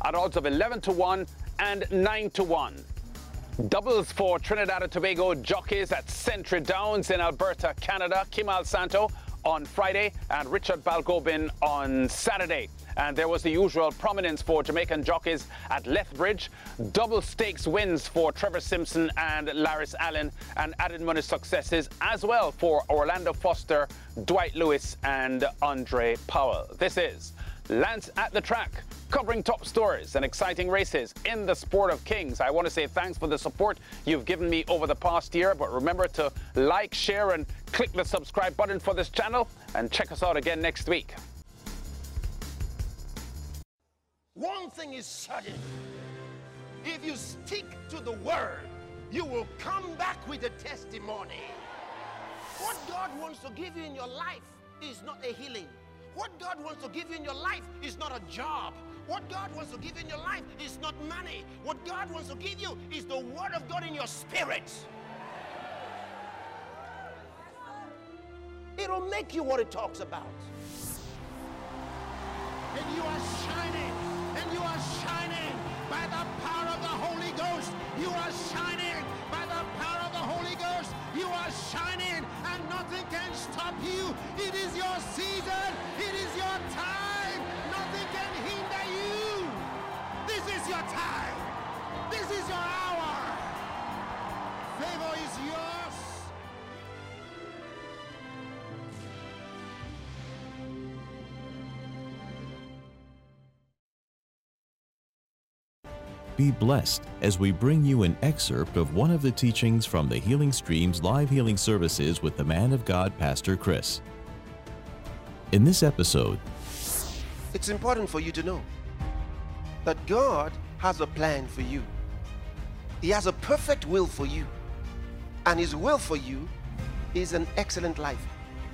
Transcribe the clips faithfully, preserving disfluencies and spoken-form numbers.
at odds of eleven to one and nine to one. Doubles for Trinidad and Tobago jockeys at Century Downs in Alberta, Canada. Kimal Santo on Friday and Richard Balgobin on Saturday. And there was the usual prominence for Jamaican jockeys at Lethbridge. Double stakes wins for Trevor Simpson and Laris Allen, and added money successes as well for Orlando Foster, Dwight Lewis and Andre Powell. This is Lance at the Track, covering top stories and exciting races in the sport of kings. I want to say thanks for the support you've given me over the past year, but remember to like, share and click the subscribe button for this channel, and check us out again next week. One thing is certain: if you stick to the word, you will come back with a testimony. What God wants to give you in your life is not a healing. What God wants to give you in your life is not a job. What God wants to give you in your life is not money. What God wants to give you is the word of God in your spirit. It'll make you what it talks about. And you are shining. And you are shining by the power of the Holy Ghost. You are shining by the power of the Holy Ghost. You are shining, and nothing can stop you. It is your season. It is your time. Nothing can hinder you. This is your time. This is your hour. Favor is yours. Be blessed as we bring you an excerpt of one of the teachings from the Healing Streams live healing services with the man of God, Pastor Chris. In this episode, it's important for you to know that God has a plan for you. He has a perfect will for you, and His will for you is an excellent life.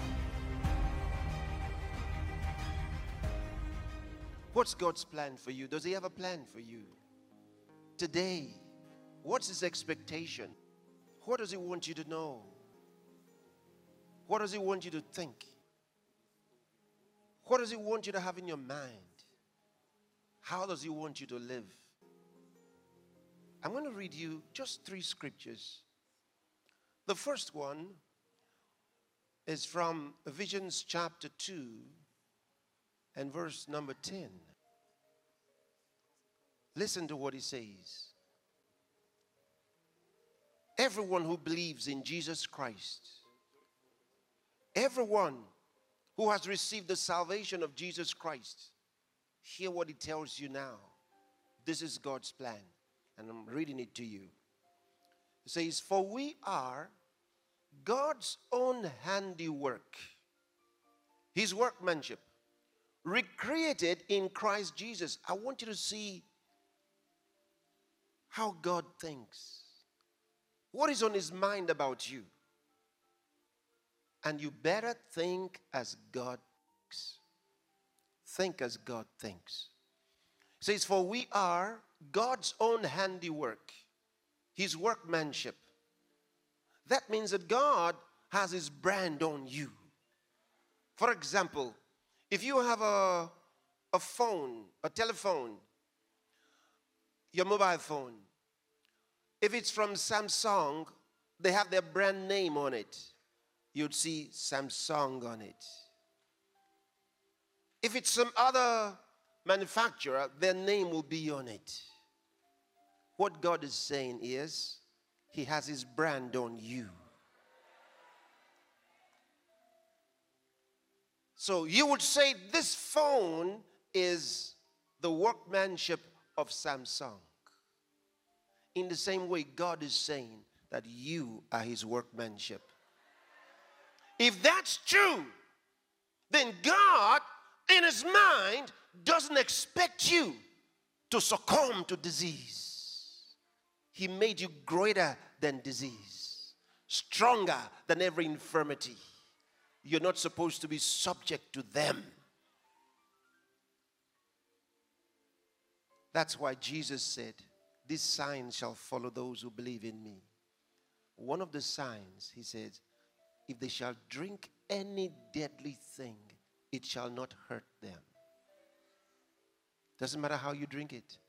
What's God's plan for you? Does He have a plan for you? Today, what's His expectation? What does He want you to know? What does He want you to think? What does He want you to have in your mind? How does He want you to live? I'm going to read you just three scriptures. The first one is from Ephesians chapter two and verse number ten. Listen to what he says. Everyone who believes in Jesus Christ, everyone who has received the salvation of Jesus Christ, hear what he tells you now. This is God's plan, and I'm reading it to you. It says, for we are God's own handiwork, His workmanship, recreated in Christ Jesus. I want you to see how God thinks. What is on His mind about you? And you better think as God thinks. Think as God thinks. It says, for we are God's own handiwork, His workmanship. That means that God has His brand on you. For example, if you have a, a phone, a telephone, your mobile phone, if it's from Samsung, they have their brand name on it. You'd see Samsung on it. If it's some other manufacturer, their name will be on it. What God is saying is, He has His brand on you. So you would say this phone is the workmanship of Samsung. In the same way, God is saying that you are His workmanship. If that's true, then God, in His mind, doesn't expect you to succumb to disease. He made you greater than disease, stronger than every infirmity. You're not supposed to be subject to them. That's why Jesus said, these signs shall follow those who believe in me. One of the signs, He says, if they shall drink any deadly thing, it shall not hurt them. Doesn't matter how you drink it.